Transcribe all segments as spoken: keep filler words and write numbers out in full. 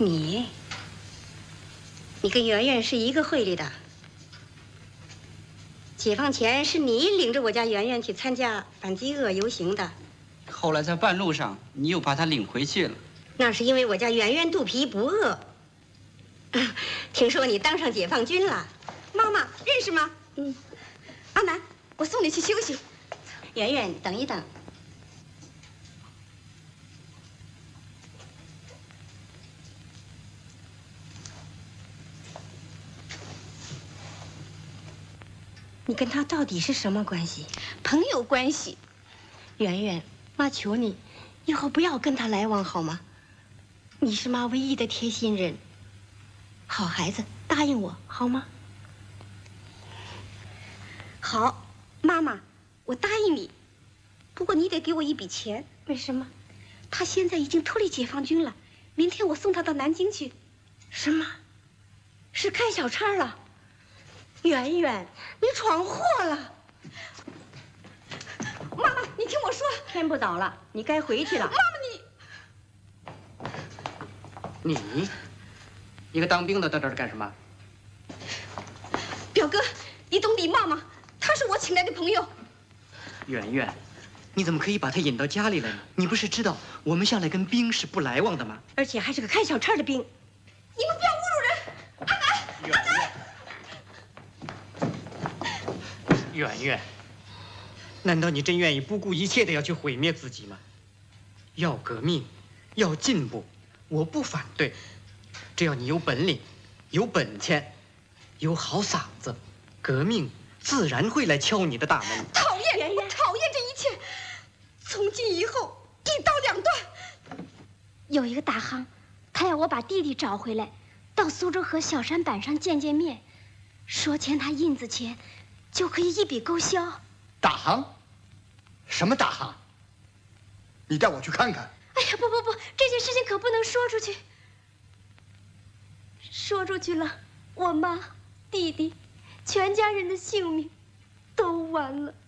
你，你跟圆圆是一个会里的。解放前是你领着我家圆圆去参加反饥饿游行的。 后来在半路上，你又把她领回去了。 那是因为我家圆圆肚皮不饿。啊，听说你当上解放军了， 妈妈认识吗？ 嗯。 阿南，我送你去休息。 圆圆，等一等。 你跟他到底是什么关系？ 朋友关系。 圆圆，妈求你，以后不要跟他来往好吗？你是妈唯一的贴心人。好孩子，答应我好吗？ 好，妈妈，我答应你。不过你得给我一笔钱。 为什么？ 他现在已经脱离解放军了，明天我送他到南京去。 什么？是开小差了？ 圆圆，你闯祸了！ 妈妈，你听我说， 天不早了，你该回去了。 妈妈， 你，你一个当兵的到这儿干什么？ 表哥，你懂礼貌吗？他是我请来的朋友。 圆圆，你怎么可以把他引到家里来呢？你不是知道我们向来跟兵是不来往的吗？ 而且还是个开小差的兵。 你们不要侮辱人！阿南， 圆圆。 圆圆，难道你真愿意不顾一切的要去毁灭自己吗？要革命，要进步，我不反对。只要你有本领，有本钱，有好嗓子，革命自然会来敲你的大门。 讨厌，圆圆，讨厌这一切。从今以后，一刀两断。 有一个大夯，他要我把弟弟找回来，到苏州河小山板上见见面，说欠他印子钱。 就可以一笔勾销。 大行？什么大行？你带我去看看。 哎呀，不不不，这件事情可不能说出去。说出去了，我妈、弟弟，全家人的性命都完了。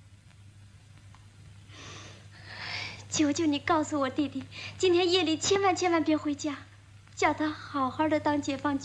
求求你告诉我弟弟，今天夜里千万千万别回家，叫他好好的当解放军。